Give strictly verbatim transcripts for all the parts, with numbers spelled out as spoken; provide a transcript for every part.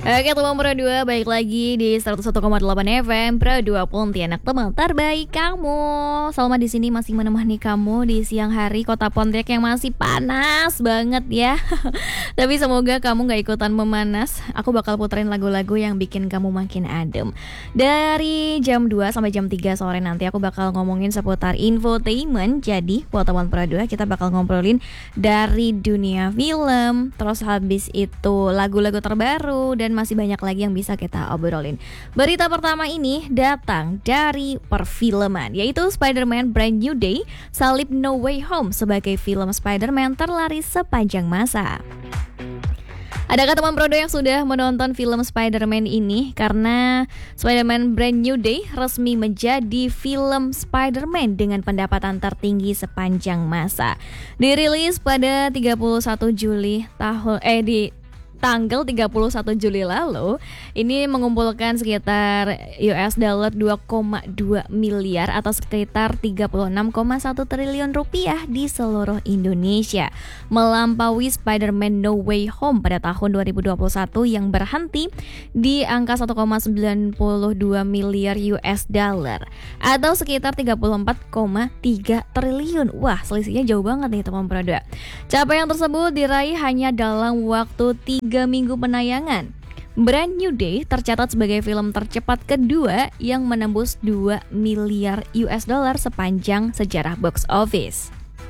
Oke teman Pro dua, balik lagi di seratus satu koma delapan F M Pro dua Pontianak, teman terbaik kamu. Salma di sini masih menemani kamu di siang hari kota Pontianak yang masih panas banget ya. Tapi semoga kamu gak ikutan memanas. Aku bakal puterin lagu-lagu yang bikin kamu makin adem. Dari jam dua sampai jam tiga sore nanti aku bakal ngomongin seputar infotainment. Jadi buat teman Pro dua, kita bakal ngobrolin dari dunia film, terus habis itu lagu-lagu terbaru, dan masih banyak lagi yang bisa kita obrolin. Berita pertama ini datang dari perfilman, yaitu Spider-Man Brand New Day salib No Way Home sebagai film Spider-Man terlaris sepanjang masa. Adakah teman Prodo yang sudah menonton film Spider-Man ini? Karena Spider-Man Brand New Day resmi menjadi film Spider-Man dengan pendapatan tertinggi sepanjang masa. Dirilis pada tiga puluh satu Juli tahun eh di tanggal tiga puluh satu Juli lalu, ini mengumpulkan sekitar U S dollar dua koma dua miliar atau sekitar tiga puluh enam koma satu triliun rupiah di seluruh Indonesia, melampaui Spider-Man No Way Home pada tahun dua ribu dua puluh satu yang berhenti di angka satu koma sembilan dua miliar U S dollar atau sekitar tiga puluh empat koma tiga triliun. Wah, selisihnya jauh banget nih teman Proda. Capaian tersebut diraih hanya dalam waktu tiga minggu penayangan. Brand New Day tercatat sebagai film tercepat kedua yang menembus dua miliar U S dollar sepanjang sejarah box office.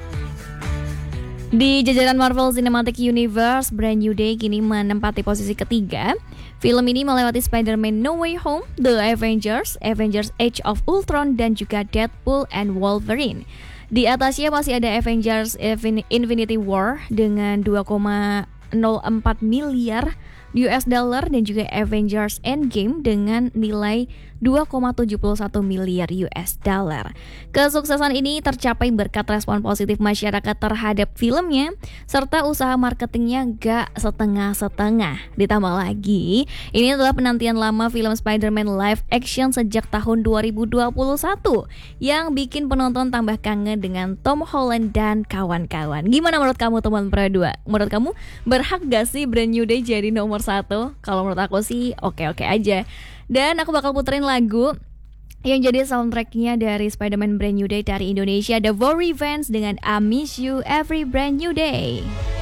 Di jajaran Marvel Cinematic Universe, Brand New Day kini menempati posisi ketiga. Film ini melewati Spider-Man No Way Home, The Avengers, Avengers Age of Ultron, dan juga Deadpool and Wolverine. Di atasnya masih ada Avengers Infinity War dengan dua koma nol empat miliar U S dollar dan juga Avengers Endgame dengan nilai dua koma tujuh satu miliar U S dollar. Kesuksesan ini tercapai berkat respon positif masyarakat terhadap filmnya serta usaha marketingnya gak setengah-setengah. Ditambah lagi, ini adalah penantian lama film Spider-Man live action sejak tahun dua ribu dua puluh satu yang bikin penonton tambah kangen dengan Tom Holland dan kawan-kawan. Gimana menurut kamu teman Pro dua? Menurut kamu berhak gak sih Brand New Day jadi nomor satu? Kalau menurut aku sih oke-oke aja. Dan aku bakal puterin lagu yang jadi soundtracknya dari Spider-Man Brand New Day dari Indonesia, The Vory Vans dengan I Miss You Every Brand New Day.